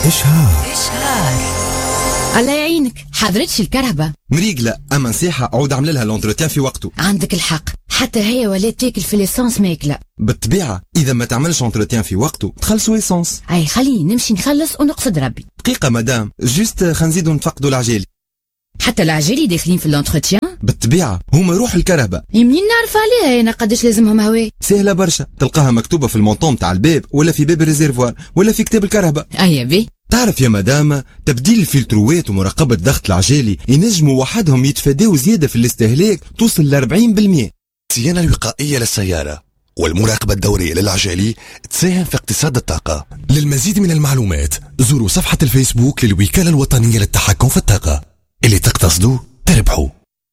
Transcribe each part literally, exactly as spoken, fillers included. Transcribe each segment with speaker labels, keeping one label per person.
Speaker 1: إشهار
Speaker 2: إشهار الله يعينك، حضرتش الكهرباء
Speaker 1: مريقلة، أما نصيحة عود عمل لها لونتروتيان في وقته.
Speaker 2: عندك الحق، حتى هي ولات تاكل في ليسانس ماكلة.
Speaker 1: بالطبيعة إذا ما تعملش لونتروتيان في وقته تخلصوا إيسانس.
Speaker 2: أي خليني نمشي نخلص ونقصد ربي.
Speaker 1: دقيقة مدام، جوست خنزيدو نفقدوا العجالي.
Speaker 2: حتى العجالي داخلين في لونتروتيان؟
Speaker 1: بالطبيعة هما يروحوا الكهرباء.
Speaker 2: يمنين نعرف عليها أنا قداش لازمهم هواء.
Speaker 1: سهلة برشا، تلقاها مكتوبة في المونطون تاع الباب ولا في باب الريزيرفوار ولا في كتاب الكهرباء.
Speaker 2: أيا بي.
Speaker 1: تعرف يا مدام، تبديل الفلتروات ومراقبة ضغط العجالي ينجموا وحدهم يتفاداو زيادة في الاستهلاك توصل ل أربعين بالمئة.
Speaker 3: الصيانة الوقائية للسيارة والمراقبة الدورية للعجالي تساهم في اقتصاد الطاقة. للمزيد من المعلومات زوروا صفحة الفيسبوك للوكالة الوطنية للتحكم في الطاقة. اللي تقتصدوا تربحوا.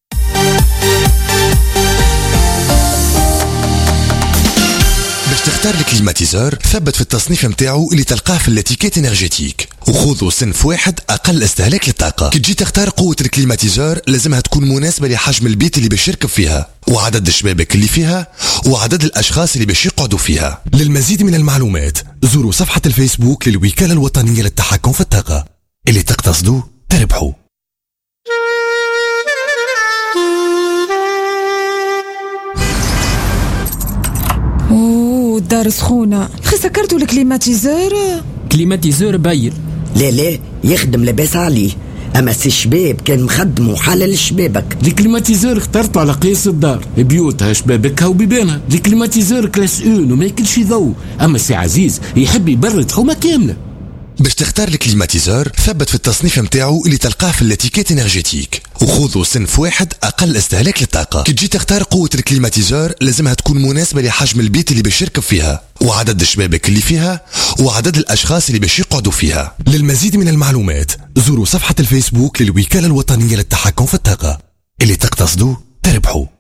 Speaker 3: باش تختار الكليماتيزور ثبت في التصنيف متاعو اللي تلقاه في الاتيكيت انرجيتيك وخذوا صنف واحد اقل استهلاك للطاقه. كي تجي تختار قوه الكليماتيزور لازمها تكون مناسبه لحجم البيت اللي باش يركب فيها وعدد الشبابك اللي فيها وعدد الاشخاص اللي باش يقعدوا فيها. للمزيد من المعلومات زوروا صفحه الفيسبوك للوكاله الوطنيه للتحكم في الطاقه. اللي تقتصدوا تربحوا.
Speaker 4: الدار سخونة خي سكرتوا الكليماتيزور.
Speaker 5: كليماتيزور باير.
Speaker 6: لا لا يخدم لاباس عليه، اما سي الشباب كان مخدم وحلل الشبابك.
Speaker 5: الكليماتيزور اخترته على قياس الدار، بيوتها شبابكها وبيبانها. الكليماتيزور كلاس اون وما ياكلش ضوء، اما سي عزيز يحب يبرد حومه كامله.
Speaker 3: باش تختار الكليماتيزور ثبت في التصنيف متاعو اللي تلقاه في الاتيكيت انرجيتيك وخذوا صنف واحد اقل استهلاك للطاقه. كي تجي تختار قوه الكليماتيزور لازمها تكون مناسبه لحجم البيت اللي باش يركب فيها وعدد الشبابك اللي فيها وعدد الاشخاص اللي باش يقعدوا فيها. للمزيد من المعلومات زوروا صفحه الفيسبوك للوكاله الوطنيه للتحكم في الطاقه. اللي تقتصدوا تربحوا.